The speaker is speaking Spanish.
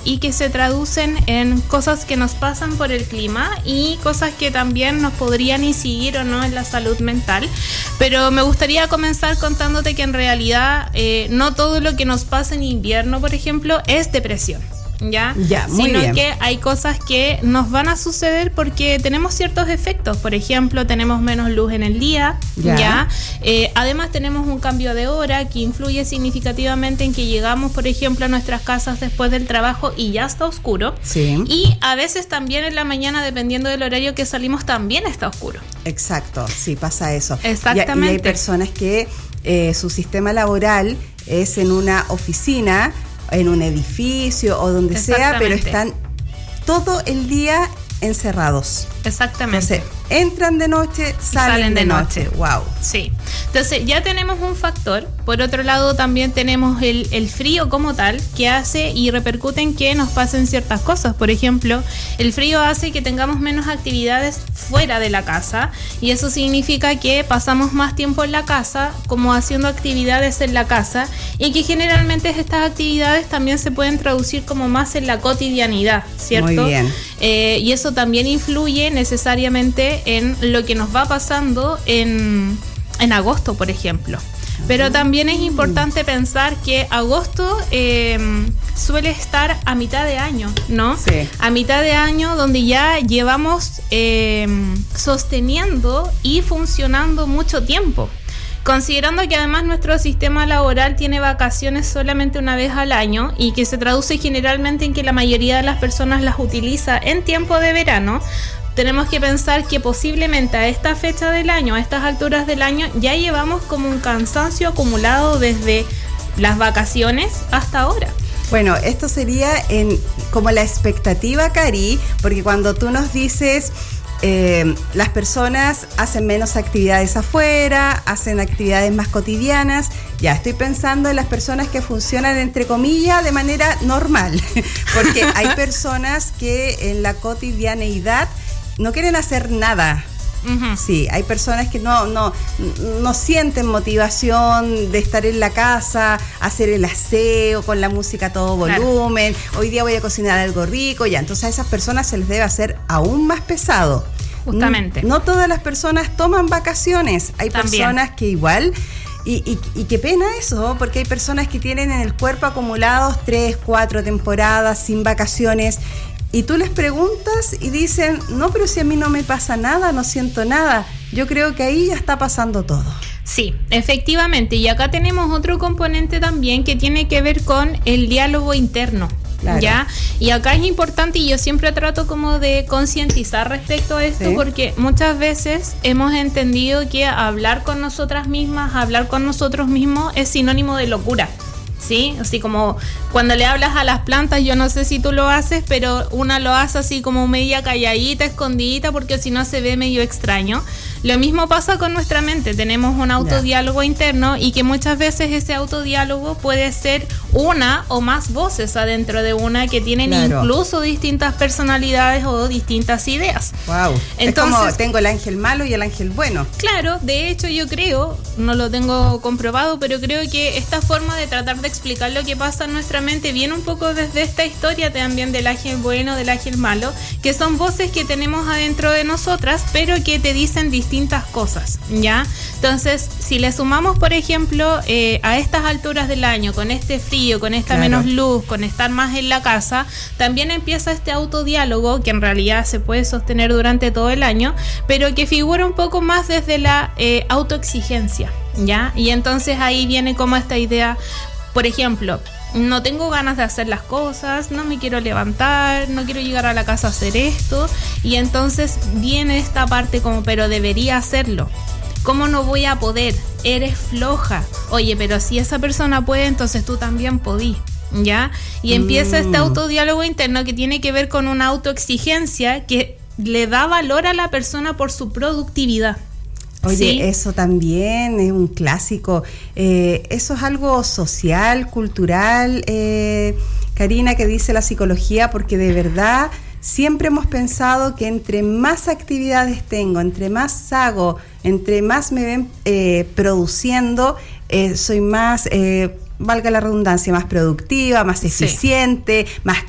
y que se traducen en cosas que nos pasan por el clima y cosas que también nos podrían incidir o no en la salud mental. Pero me gustaría comenzar contándote que en realidad no todo lo que nos pasa en invierno, por ejemplo, es depresión. Ya, muy sino bien. que hay cosas que nos van a suceder porque tenemos ciertos efectos. Por ejemplo, tenemos menos luz en el día, además tenemos un cambio de hora que influye significativamente en que llegamos, por ejemplo, a nuestras casas después del trabajo y ya está oscuro. Sí. Y a veces también en la mañana, dependiendo del horario que salimos, también está oscuro. Exacto, sí, pasa eso. Exactamente. Y hay personas que su sistema laboral es en una oficina, en un edificio o donde sea, pero están todo el día encerrados. Exactamente. Entonces, entran de noche, salen de noche. Wow. Sí. Entonces, ya tenemos un factor. Por otro lado, también tenemos el frío como tal, que hace y repercute en que nos pasen ciertas cosas. Por ejemplo, el frío hace que tengamos menos actividades fuera de la casa, y eso significa que pasamos más tiempo en la casa, como haciendo actividades en la casa, y que generalmente estas actividades también se pueden traducir como más en la cotidianidad, ¿cierto? Muy bien. Y eso también influye necesariamente en lo que nos va pasando en agosto, por ejemplo. Pero también es importante pensar que agosto suele estar a mitad de año, ¿no? Sí. A mitad de año, donde ya llevamos sosteniendo y funcionando mucho tiempo. Considerando que además nuestro sistema laboral tiene vacaciones solamente una vez al año y que se traduce generalmente en que la mayoría de las personas las utiliza en tiempo de verano, tenemos que pensar que posiblemente a esta fecha del año, a estas alturas del año, ya llevamos como un cansancio acumulado desde las vacaciones hasta ahora. Bueno, esto sería como la expectativa, Cari, porque cuando tú nos dices las personas hacen menos actividades afuera, hacen actividades más cotidianas, ya estoy pensando en las personas que funcionan entre comillas de manera normal, porque hay personas que en la cotidianeidad no quieren hacer nada. Uh-huh. Sí, hay personas que no sienten motivación de estar en la casa, hacer el aseo con la música a todo volumen. Claro. Hoy día voy a cocinar algo rico, ya. Entonces a esas personas se les debe hacer aún más pesado. Justamente. No todas las personas toman vacaciones. Hay también personas que igual, y qué pena eso, porque hay personas que tienen en el cuerpo acumulados 3, 4 temporadas sin vacaciones. Y tú les preguntas y dicen, no, pero si a mí no me pasa nada, no siento nada. Yo creo que ahí ya está pasando todo. Sí, efectivamente. Y acá tenemos otro componente también que tiene que ver con el diálogo interno. Claro. ¿Ya? Y acá es importante, y yo siempre trato como de concientizar respecto a esto, porque muchas veces hemos entendido que hablar con nosotras mismas, hablar con nosotros mismos es sinónimo de locura. ¿Sí? Así como cuando le hablas a las plantas, yo no sé si tú lo haces, pero una lo hace así como media calladita, escondidita, porque si no se ve medio extraño. Lo mismo pasa con nuestra mente, tenemos un autodiálogo interno, y que muchas veces ese autodiálogo puede ser una o más voces adentro de una que tienen incluso distintas personalidades o distintas ideas. Wow. Entonces, es como tengo el ángel malo y el ángel bueno. Claro, de hecho yo creo, no lo tengo comprobado, pero creo que esta forma de tratar de explicar lo que pasa en nuestra mente viene un poco desde esta historia también del ángel bueno, del ángel malo, que son voces que tenemos adentro de nosotras, pero que te dicen distintas cosas, ¿ya? Entonces, si le sumamos, por ejemplo, a estas alturas del año, con este frío, con esta menos luz, con estar más en la casa, también empieza este autodiálogo que en realidad se puede sostener durante todo el año, pero que figura un poco más desde la autoexigencia, ¿ya? Y entonces ahí viene como esta idea, por ejemplo, no tengo ganas de hacer las cosas, no me quiero levantar, no quiero llegar a la casa a hacer esto, y entonces viene esta parte como, pero debería hacerlo. ¿Cómo no voy a poder? Eres floja. Oye, pero si esa persona puede, entonces tú también podís, ¿ya? Y empieza este autodiálogo interno que tiene que ver con una autoexigencia que le da valor a la persona por su productividad. Oye, ¿sí? Eso también es un clásico. Eso es algo social, cultural, Karina, que dice la psicología, porque de verdad siempre hemos pensado que entre más actividades tengo, entre más hago, entre más me ven produciendo, soy más, valga la redundancia, más productiva, más eficiente, más